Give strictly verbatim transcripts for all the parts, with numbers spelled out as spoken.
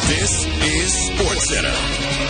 This is SportsCenter.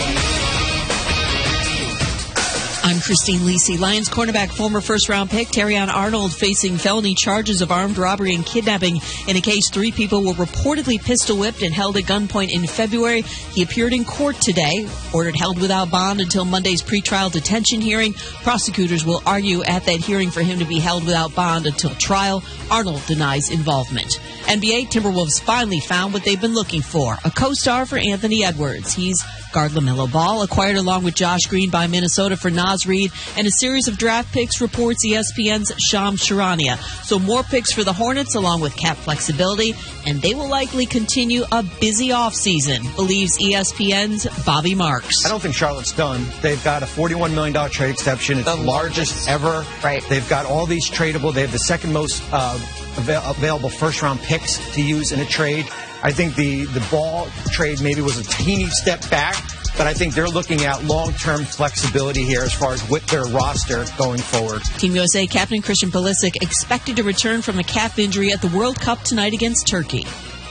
I'm Christine Lisi. Lions cornerback, former first-round pick Terrion Arnold facing felony charges of armed robbery and kidnapping. In a case, three people were reportedly pistol-whipped and held at gunpoint in February. He appeared in court today, ordered held without bond until Monday's pretrial detention hearing. Prosecutors will argue at that hearing for him to be held without bond until trial. Arnold denies involvement. N B A, Timberwolves finally found what they've been looking for, a co-star for Anthony Edwards. He's guard LaMelo Ball, acquired along with Josh Green by Minnesota for Naz Reid, and a series of draft picks, reports E S P N's Shams Charania. So more picks for the Hornets along with cap flexibility, and they will likely continue a busy offseason, believes E S P N's Bobby Marks. I don't think Charlotte's done. They've got a forty-one million dollars trade exception. It's the largest ever. Right. They've got all these tradable. They have the second most uh, avail- available first-round picks to use in a trade. I think the, the Ball trade maybe was a teeny step back, but I think they're looking at long-term flexibility here as far as with their roster going forward. Team U S A captain Christian Pulisic expected to return from a calf injury at the World Cup tonight against Turkey.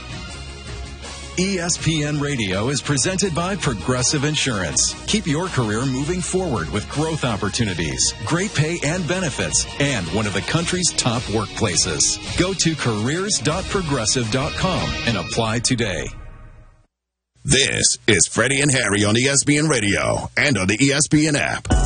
E S P N Radio is presented by Progressive Insurance. Keep your career moving forward with growth opportunities, great pay and benefits, and one of the country's top workplaces. Go to careers dot progressive dot com and apply today. This is Freddie and Harry on E S P N Radio and on the E S P N app.